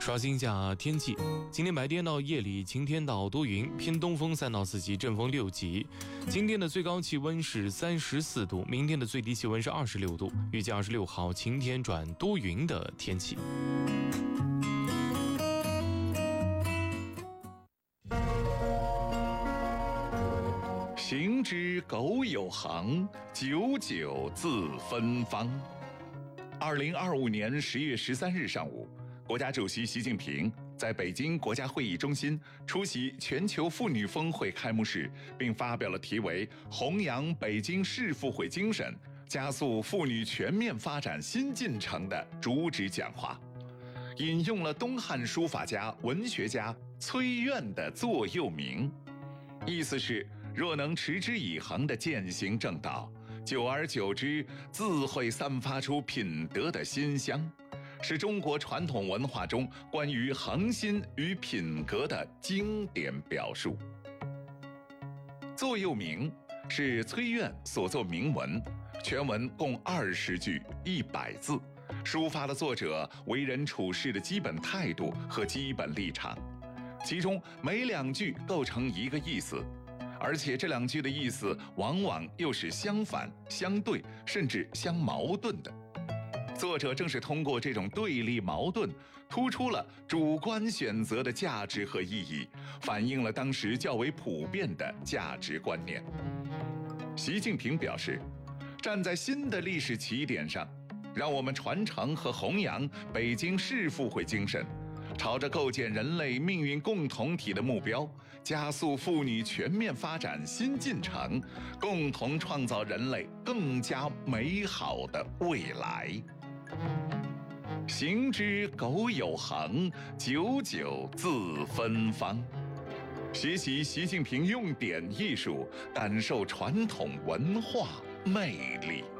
刷新一下天气，今天白天到夜里晴天到多云，偏东风3到4级，阵风6级。今天的最高气温是34度，明天的最低气温是26度，预计26号晴天转多云的天气。 行之苟有行，久久自芬芳。2025年10月13日上午，国家主席习近平在北京国家会议中心出席全球妇女峰会开幕式，并发表了题为“弘扬北京市妇会精神，加速妇女全面发展新进程”的主旨讲话，引用了东汉书法家、文学家崔苑的座右铭，意思是若能持之以恒地践行正道，久而久之，自会散发出品德的馨香，是中国传统文化中关于恒心与品格的经典表述。座右铭是崔苑所作铭文，全文共20句100字，抒发了作者为人处事的基本态度和基本立场，其中每2句构成一个意思，而且这2句的意思往往又是相反、相对，甚至相矛盾的。作者正是通过这种对立矛盾，突出了主观选择的价值和意义，反映了当时较为普遍的价值观念。习近平表示，站在新的历史起点上，让我们传承和弘扬北京市妇会精神，朝着构建人类命运共同体的目标，加速妇女全面发展新进程，共同创造人类更加美好的未来。行之苟有行，久久自芬芳。学习习近平用典艺术，感受传统文化魅力。